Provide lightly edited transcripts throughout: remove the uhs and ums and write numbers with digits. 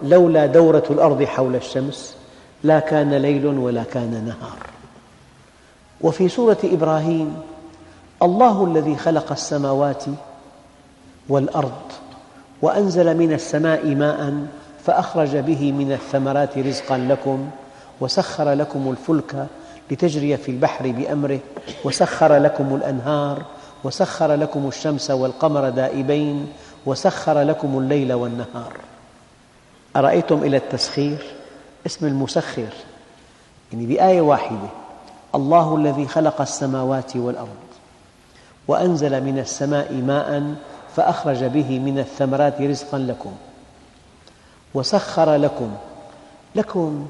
لولا دورة الأرض حول الشمس لا كان ليل ولا كان نهار. وفي سورة إبراهيم الله الذي خلق السماوات والأرض وأنزل من السماء ماء فأخرج به من الثمرات رزقا لكم وسخر لكم الفلك لتجري في البحر بأمره وسخر لكم الأنهار وسخر لكم الشمس والقمر دائبين وسخر لكم الليل والنهار. أرأيتم إلى التسخير اسم المسخر، يعني بآية واحدة: الله الذي خلق السماوات والأرض وأنزل من السماء ماء فأخرج به من الثمرات رزقا لكم وسخر لكم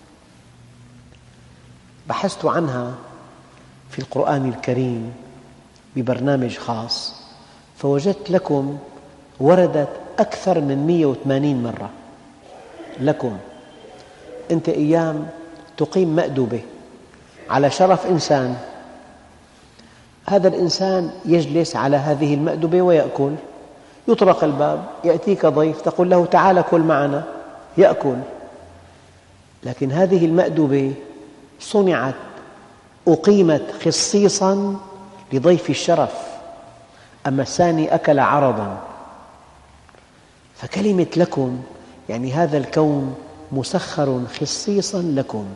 بحثت عنها في القرآن الكريم ببرنامج خاص فوجدت لكم وردت أكثر من 180 مرة. لكم، أنت أيام تقيم مأدبة على شرف إنسان، هذا الإنسان يجلس على هذه المأدبة ويأكل، يطرق الباب يأتيك ضيف تقول له تعال كل معنا، يأكل. لكن هذه المأدبة صنعت أقيمت خصيصاً لضيف الشرف، أما الثاني أكل عرضاً. فكلمة لكم يعني هذا الكون مسخر خصيصاً لكم،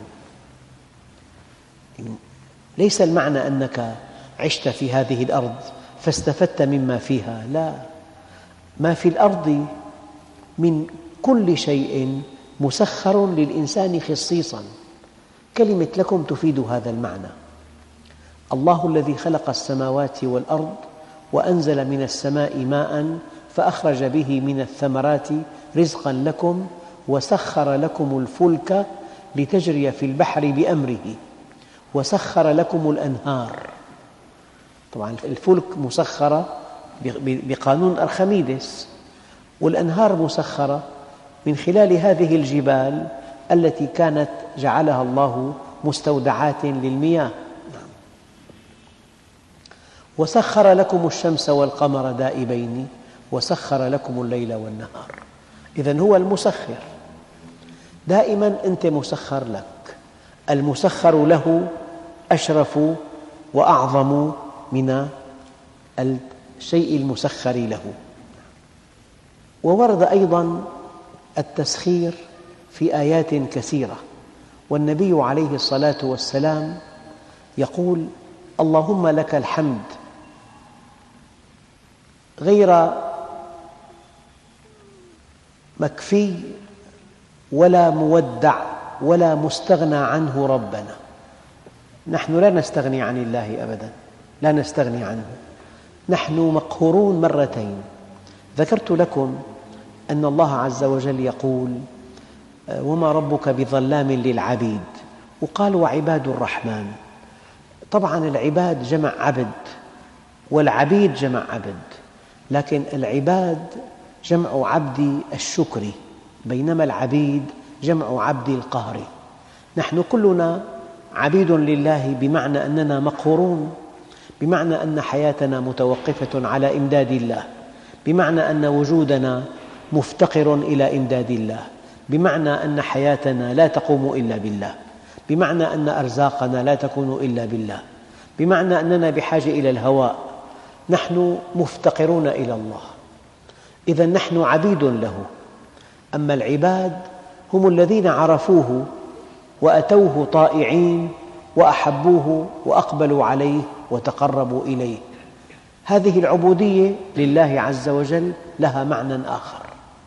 ليس المعنى أنك عشت في هذه الأرض فاستفدت مما فيها، لا، ما في الأرض من كل شيء مسخر للإنسان خصيصاً. كلمة لكم تفيد هذا المعنى. الله الذي خلق السماوات والأرض وأنزل من السماء ماء فأخرج به من الثمرات رزقا لكم وسخر لكم الفلك لتجري في البحر بأمره وسخر لكم الأنهار. طبعا الفلك مسخرة بقانون أرخميدس، والأنهار مسخرة من خلال هذه الجبال التي كانت جعلها الله مستودعات للمياه. وسخر لكم الشمس والقمر دائبين وسخر لكم الليل والنهار. إذن هو المسخر، دائما أنت مسخر لك، المسخر له أشرف وأعظم من الشيء المسخر له. وورد أيضا التسخير في آيات كثيرة، والنبي عليه الصلاة والسلام يقول: اللهم لك الحمد غير مكفي ولا مودع ولا مستغنى عنه ربنا. نحن لا نستغني عن الله أبدا، لا نستغني عنه، نحن مقهورون مرتين. ذكرت لكم أن الله عز وجل يقول: وما ربك بظلام للعبيد، وقال: وعباد الرحمن. طبعا العباد جمع عبد والعبيد جمع عبد، لكن العباد جمع عبد الشكر، بينما العبيد جمع عبد القهر. نحن كلنا عبيد لله، بمعنى أننا مقهورون، بمعنى أن حياتنا متوقفة على إمداد الله، بمعنى أن وجودنا مفتقر إلى إمداد الله، بمعنى أن حياتنا لا تقوم إلا بالله، بمعنى أن أرزاقنا لا تكون إلا بالله، بمعنى أننا بحاجة إلى الهواء. نحن مفتقرون إلى الله، إذن نحن عبيد له. أما العباد هم الذين عرفوه وأتوه طائعين وأحبوه وأقبلوا عليه وتقربوا إليه. هذه العبودية لله عز وجل لها معنى آخر.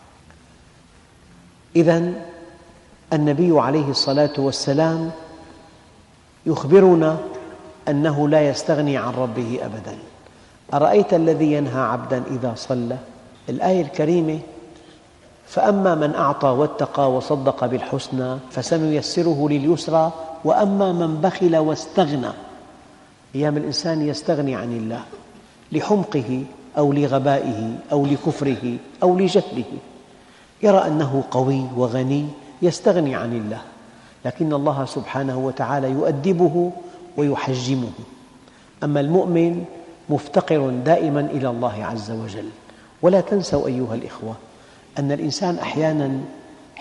إذن النبي عليه الصلاة والسلام يخبرنا أنه لا يستغني عن ربه أبداً. أرأيت الذي ينهى عبداً إذا صلى؟ الآية الكريمة: فأما من أعطى واتقى وصدق بالحسنى فسنيسره لليسرى وأما من بخل واستغنى. أيام الإنسان يستغني عن الله لحمقه أو لغبائه أو لكفره أو لجهله، يرى أنه قوي وغني يستغني عن الله، لكن الله سبحانه وتعالى يؤدبه ويحجمه. أما المؤمن مفتقر دائما إلى الله عز وجل. ولا تنسوا أيها الإخوة أن الإنسان أحياناً